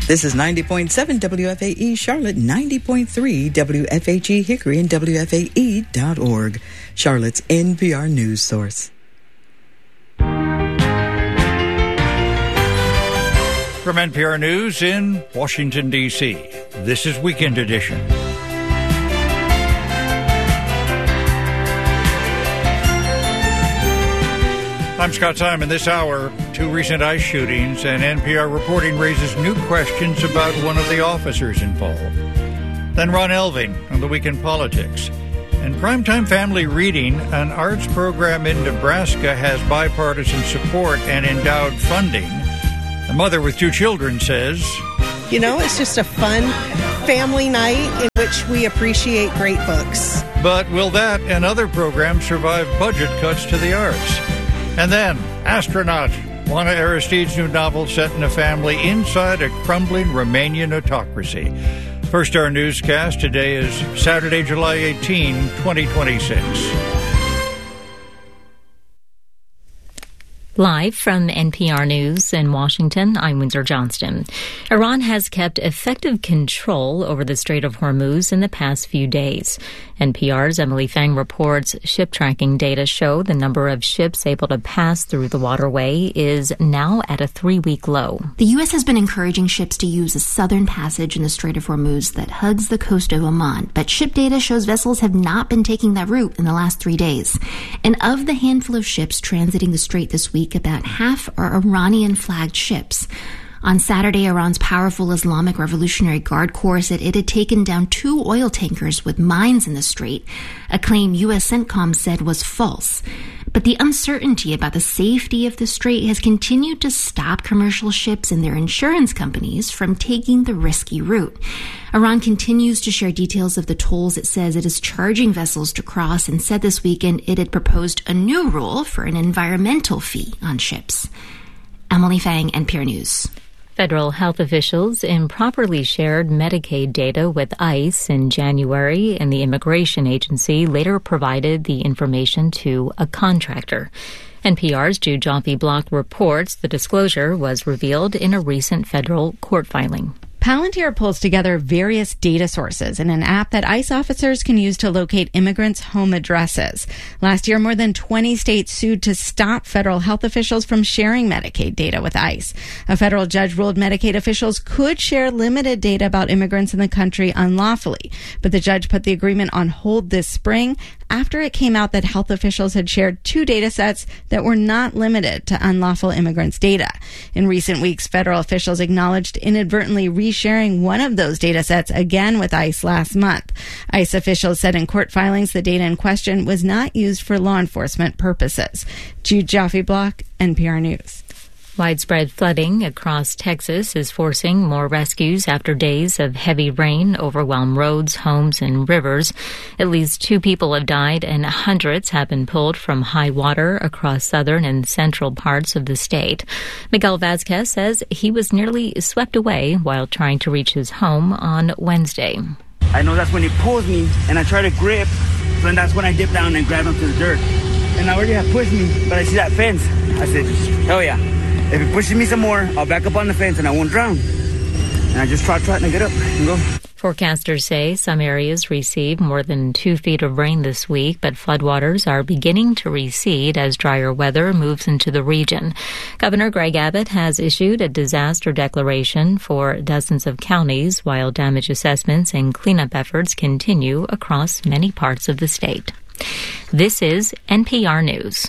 This is ninety point seven W F A E Charlotte, ninety point three W F H E Hickory, and W F A E dot org, Charlotte's N P R news source. From N P R News in Washington, D C, this is Weekend Edition. I'm Scott Simon. This hour, two recent ICE shootings, and N P R reporting raises new questions about one of the officers involved. Then Ron Elving on the Weekend Politics. And Primetime Family Reading, an arts program in Nebraska, has bipartisan support and endowed funding. A mother with two children says, you know, it's just a fun family night in which we appreciate great books. But will that and other programs survive budget cuts to the arts? And then, Astronaut, Juana Aristide's new novel set in a family inside a crumbling Romanian autocracy. First Hour newscast today is Saturday, July eighteenth, twenty twenty-six. Live from N P R News in Washington, I'm Windsor Johnston. Iran has kept effective control over the Strait of Hormuz in the past few days. N P R's Emily Fang reports ship tracking data show the number of ships able to pass through the waterway is now at a three-week low. The U S has been encouraging ships to use a southern passage in the Strait of Hormuz that hugs the coast of Oman, but ship data shows vessels have not been taking that route in the last three days. And of the handful of ships transiting the strait this week, about half are Iranian-flagged ships. On Saturday, Iran's powerful Islamic Revolutionary Guard Corps said it had taken down two oil tankers with mines in the strait, a claim U S CENTCOM said was false. But the uncertainty about the safety of the strait has continued to stop commercial ships and their insurance companies from taking the risky route. Iran continues to share details of the tolls it says it is charging vessels to cross, and said this weekend it had proposed a new rule for an environmental fee on ships. Emily Fang, N P R News. Federal health officials improperly shared Medicaid data with ICE in January, and the immigration agency later provided the information to a contractor. N P R's Jude Joffe-Block reports the disclosure was revealed in a recent federal court filing. Palantir pulls together various data sources in an app that ICE officers can use to locate immigrants' home addresses. Last year, more than twenty states sued to stop federal health officials from sharing Medicaid data with ICE. A federal judge ruled Medicaid officials could share limited data about immigrants in the country unlawfully, but the judge put the agreement on hold this spring after it came out that health officials had shared two data sets that were not limited to unlawful immigrants' data. In recent weeks, federal officials acknowledged inadvertently resharing one of those data sets again with ICE last month. ICE officials said in court filings the data in question was not used for law enforcement purposes. Jude Joffe-Block, N P R News. Widespread flooding across Texas is forcing more rescues after days of heavy rain overwhelm roads, homes, and rivers. At least two people have died and hundreds have been pulled from high water across southern and central parts of the state. Miguel Vasquez says he was nearly swept away while trying to reach his home on Wednesday. I know that's when he pulls me and I try to grip, so that's when I dip down and grab him to the dirt. And I already have pushed me, but I see that fence. I said, hell yeah. If he pushes me some more, I'll back up on the fence and I won't drown. And I just try trying to get up and go. Forecasters say some areas received more than two feet of rain this week, but floodwaters are beginning to recede as drier weather moves into the region. Governor Greg Abbott has issued a disaster declaration for dozens of counties, while damage assessments and cleanup efforts continue across many parts of the state. This is N P R News.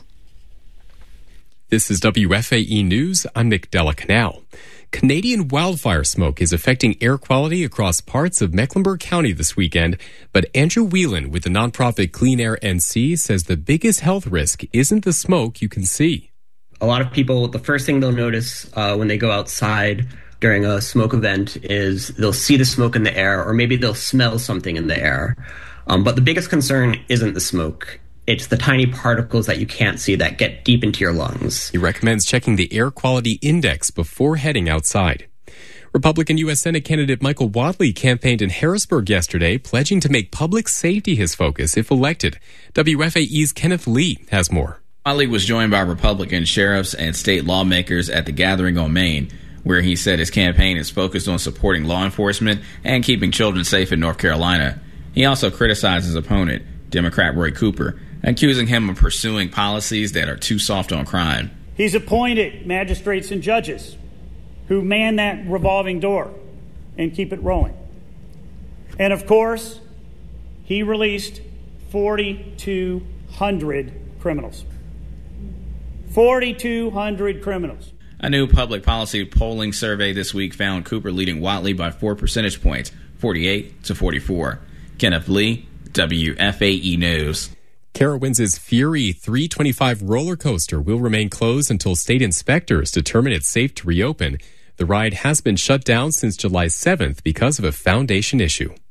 This is W F A E News. I'm Nick Della Canal. Canadian wildfire smoke is affecting air quality across parts of Mecklenburg County this weekend, but Andrew Whelan with the nonprofit Clean Air N C says the biggest health risk isn't the smoke you can see. A lot of people, the first thing they'll notice uh, when they go outside during a smoke event is they'll see the smoke in the air, or maybe they'll smell something in the air. Um, but the biggest concern isn't the smoke. It's the tiny particles that you can't see that get deep into your lungs. He recommends checking the air quality index before heading outside. Republican U S Senate candidate Michael Wadley campaigned in Harrisburg yesterday, pledging to make public safety his focus if elected. W F A E's Kenneth Lee has more. Wadley was joined by Republican sheriffs and state lawmakers at the gathering on Main, where he said his campaign is focused on supporting law enforcement and keeping children safe in North Carolina. He also criticized his opponent, Democrat Roy Cooper, accusing him of pursuing policies that are too soft on crime. He's appointed magistrates and judges who man that revolving door and keep it rolling. And of course, he released forty-two hundred criminals. forty-two hundred criminals. A new public policy polling survey this week found Cooper leading Whatley by four percentage points, forty-eight to forty-four. Kenneth Lee, W F A E News. Carowinds' Fury three twenty-five roller coaster will remain closed until state inspectors determine it's safe to reopen. The ride has been shut down since July seventh because of a foundation issue.